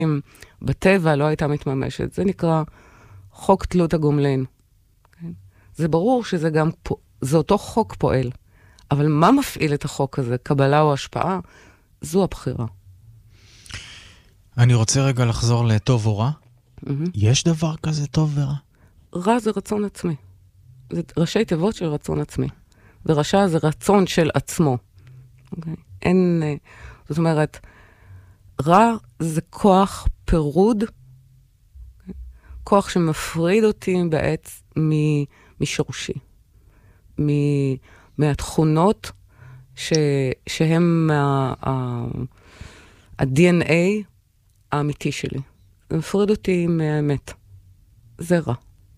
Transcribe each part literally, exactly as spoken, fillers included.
בטבע לא הייתה מתממשת. זה נקרא חוק תלות הגומלין. כן? זה ברור שזה גם, זה אותו חוק פועל. אבל מה מפעיל את החוק הזה? קבלה או השפעה? זו הבחירה. אני רוצה רגע לחזור לטוב או רע. Mm-hmm. יש דבר כזה טוב ורע? רע זה רצון עצמי. זה ראשי תיבות של רצון עצמי. ורשע זה רצון של עצמו. Okay? אין, זאת אומרת, רע זה כוח פירוד, okay? כוח שמפריד אותי בעץ מ- משורשי. מ- מהתכונות ש- שהם ה-די אן איי האמיתי שלי. זה מפריד אותי מהאמת. זה רע.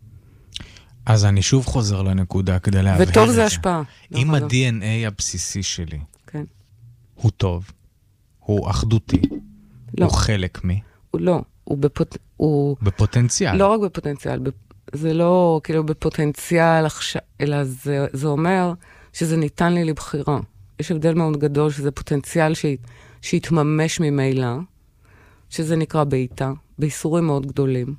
אז אני שוב חוזר לנקודה כדי להבהר את זה. וטוב זה השפעה. אם ה-די אן איי הבסיסי שלי כן. הוא טוב, הוא אחדותי, לא. הוא חלק מי? הוא לא. הוא, בפוט... הוא... בפוטנציאל. לא רק בפוטנציאל. זה לא כאילו בפוטנציאל, אלא זה, זה אומר שזה ניתן לי לבחירה. יש הבדל מאוד גדול שזה פוטנציאל ש... שהתממש ממילא, שזה נקרא בעיטה, בייסורים מאוד גדולים.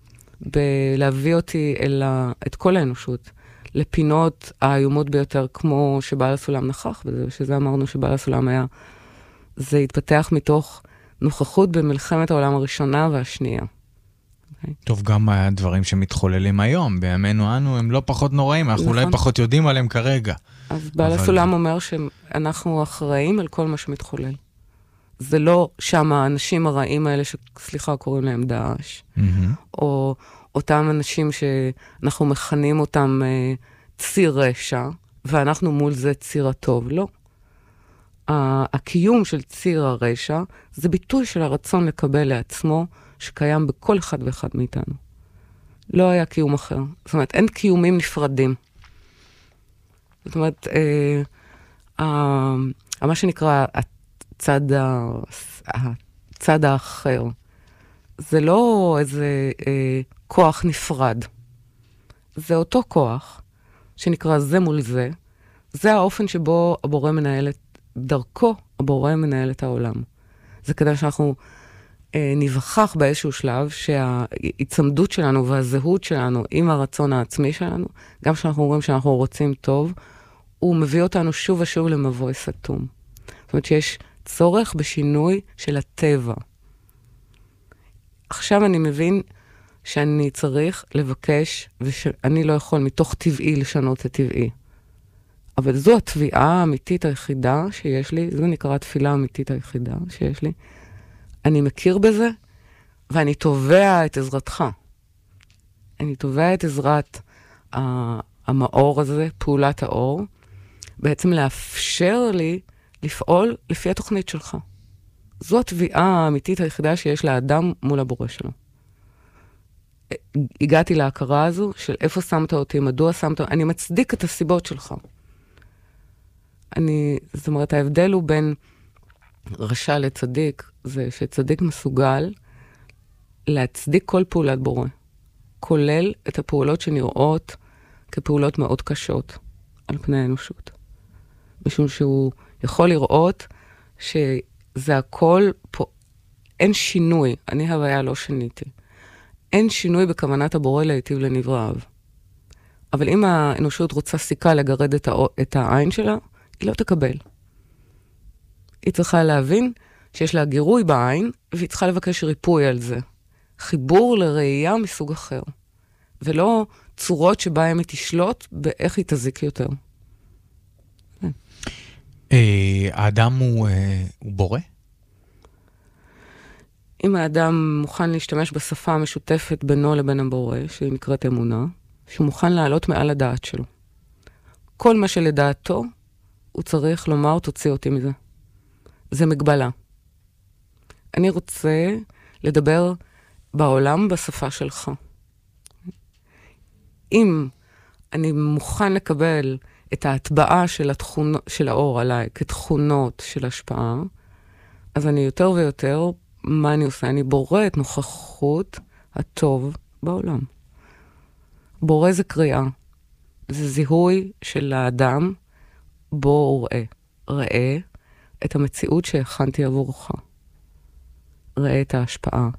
בלהביא אותי אל ה... את כל האנושות, לפינות האיומות ביותר, כמו שבעל הסולם נכח בזה, שזה אמרנו שבעל הסולם היה, זה התפתח מתוך נוכחות במלחמת העולם הראשונה והשנייה. Okay. טוב, גם הדברים שמתחוללים היום, בימינו אנו, הם לא פחות נוראים, אנחנו נכון. אולי פחות יודעים עליהם כרגע. אז בעל אבל... הסולם אומר שאנחנו אחראים על כל מה שמתחולל. זה לא שם האנשים הרעים האלה שסליחה קוראים להם דאעש, mm-hmm. או אותם אנשים שאנחנו מכנים אותם אה, ציר רשע, ואנחנו מול זה ציר הטוב. לא. הקיום של ציר הרשע זה ביטוי של הרצון לקבל לעצמו שקיים בכל אחד ואחד מאיתנו. לא היה קיום אחר. זאת אומרת, אין קיומים נפרדים. זאת אומרת, אה, אה, מה שנקרא הצד, ה, הצד האחר, זה לא איזה אה, כוח נפרד. זה אותו כוח שנקרא זה מול זה. זה האופן שבו הבורא מנהל את דרכו, הבורא מנהל את העולם. זה כדי שאנחנו אה, נבחח באיזשהו שלב שההצמדות שלנו והזהות שלנו עם הרצון העצמי שלנו, גם כשאנחנו אומרים שאנחנו רוצים טוב, הוא מביא אותנו שוב ושוב למבוי סתום. זאת אומרת שיש צורך בשינוי של הטבע. עכשיו אני מבין שאני צריך לבקש, ושאני לא יכול מתוך טבעי לשנות את טבעי. אבל זו התביעה האמיתית היחידה שיש לי, זו נקרא התפילה האמיתית היחידה שיש לי. אני מכיר בזה, ואני תובע את עזרתך. אני תובע את עזרת המאור הזה, פעולת האור, בעצם לאפשר לי לפעול לפי התוכנית שלך. זו התביעה האמיתית היחידה שיש לאדם מול הבורא שלו. הגעתי להכרה הזו של איפה שמת אותי, מדוע שמת אותי, אני מצדיק את הסיבות שלך. אני, זאת אומרת, ההבדל הוא בין רשע לצדיק, זה שצדיק מסוגל להצדיק כל פעולת בורא, כולל את הפעולות שנראות כפעולות מאוד קשות על פני האנושות. משום שהוא יכול לראות שזה הכל, פה, אין שינוי, אני הוויה לא שניתי. אין שינוי בכוונת הבורא להיטיב לנבראיו. אבל אם האנושות רוצה סיכה לגרד את, הא, את העין שלה, היא לא תקבל. היא צריכה להבין שיש לה גירוי בעין, והיא צריכה לבקש ריפוי על זה. חיבור לראייה מסוג אחר. ולא צורות שבהן היא תשלוט באיך היא תזיק יותר. האדם הוא בורא? אם האדם מוכן להשתמש בשפה המשותפת בינו לבין הבורא, שהיא נקראת אמונה, שהוא מוכן לעלות מעל הדעת שלו. כל מה שלדעתו, הוא צריך לומר, תוציא אותי מזה. זה מגבלה. אני רוצה לדבר בעולם בשפה שלך. אם אני מוכן לקבל את ההטבעה של, התכונו, של האור עליי כתכונות של השפעה, אז אני יותר ויותר, מה אני עושה? אני בורא את נוכחות הטוב בעולם. בורא זה קריאה. זה זיהוי של האדם, בוא ראה. ראה את המציאות שהכנתי עבורך. ראה את ההשפעה.